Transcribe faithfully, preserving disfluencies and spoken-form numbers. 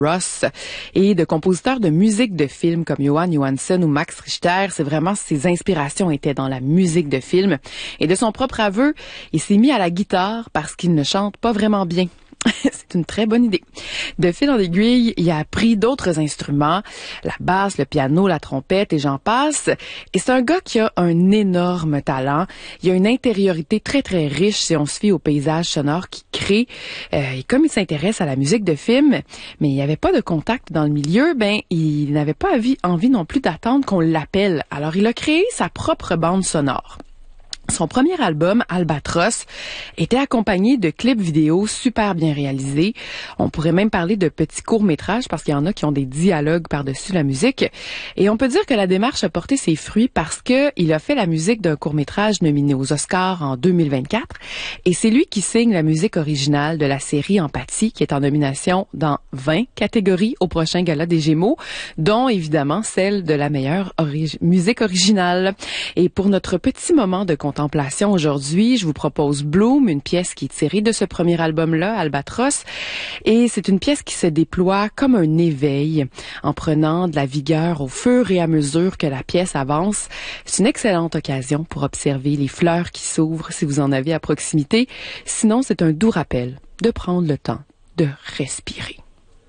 Ross et de compositeurs de musique de film comme Johan Johansson ou Max Richter. C'est vraiment ses inspirations étaient dans la musique de film. Et de son propre aveu, il s'est mis à la guitare parce qu'il ne chante pas vraiment bien. C'est une très bonne idée. De fil en aiguille, il a appris d'autres instruments, la basse, le piano, la trompette et j'en passe. Et c'est un gars qui a un énorme talent. Il a une intériorité très, très riche si on se fie au paysage sonore qu'il crée. Euh, et comme il s'intéresse à la musique de film, mais il n'y avait pas de contact dans le milieu, ben il n'avait pas envie, envie non plus d'attendre qu'on l'appelle. Alors il a créé sa propre bande sonore. Son premier album, Albatros, était accompagné de clips vidéo super bien réalisés. On pourrait même parler de petits courts-métrages parce qu'il y en a qui ont des dialogues par-dessus la musique. Et on peut dire que la démarche a porté ses fruits parce que il a fait la musique d'un court-métrage nominé aux Oscars en deux mille vingt-quatre. Et c'est lui qui signe la musique originale de la série Empathie qui est en nomination dans vingt catégories au prochain Gala des Gémeaux, dont évidemment celle de la meilleure ori- musique originale. Et pour notre petit moment de contemplation aujourd'hui, je vous propose Bloom, une pièce qui est tirée de ce premier album-là, Albatros, et c'est une pièce qui se déploie comme un éveil en prenant de la vigueur au fur et à mesure que la pièce avance. C'est une excellente occasion pour observer les fleurs qui s'ouvrent si vous en avez à proximité. Sinon, c'est un doux rappel de prendre le temps de respirer.